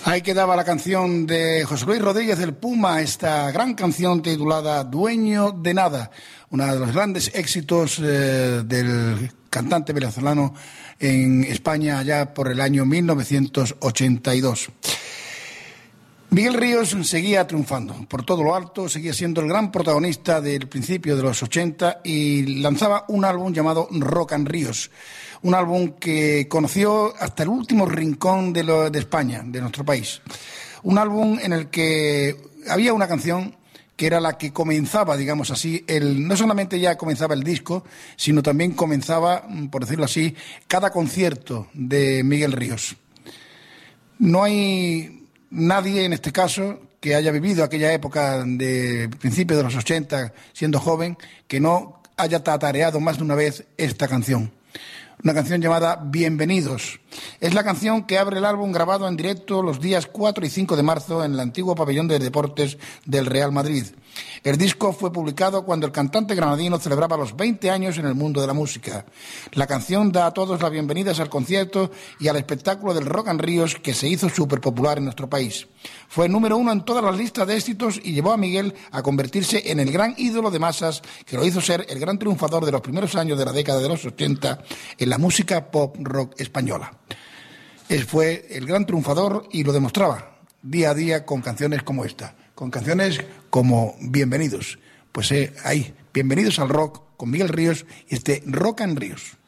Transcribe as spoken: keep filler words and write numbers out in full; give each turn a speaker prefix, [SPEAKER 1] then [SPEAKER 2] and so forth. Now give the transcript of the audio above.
[SPEAKER 1] Ahí quedaba la canción de José Luis Rodríguez del Puma, esta gran canción titulada Dueño de Nada, uno de los grandes éxitos eh, del cantante venezolano en España allá por el año mil novecientos ochenta y dos. Miguel Ríos seguía triunfando por todo lo alto, seguía siendo el gran protagonista del principio de los ochenta y lanzaba un álbum llamado Rock and Ríos, un álbum que conoció hasta el último rincón de, lo, de España, de nuestro país. Un álbum en el que había una canción que era la que comenzaba, digamos así, el, no solamente ya comenzaba el disco, sino también comenzaba, por decirlo así, cada concierto de Miguel Ríos. No hay nadie en este caso que haya vivido aquella época de principios de los ochenta, siendo joven, que no haya tatareado más de una vez esta canción. Una canción llamada Bienvenidos. Es la canción que abre el álbum grabado en directo los días cuatro y cinco de marzo en el antiguo pabellón de deportes del Real Madrid. El disco fue publicado cuando el cantante granadino celebraba los veinte años en el mundo de la música. La canción da a todos las bienvenidas al concierto y al espectáculo del Rock and Ríos, que se hizo súper popular en nuestro país. Fue número uno en todas las listas de éxitos y llevó a Miguel a convertirse en el gran ídolo de masas que lo hizo ser el gran triunfador de los primeros años de la década de los ochenta en la música pop rock española. Él fue el gran triunfador y lo demostraba día a día con canciones como esta, con canciones como Bienvenidos. Pues eh, ahí, Bienvenidos al Rock con Miguel Ríos y este Rock and Ríos.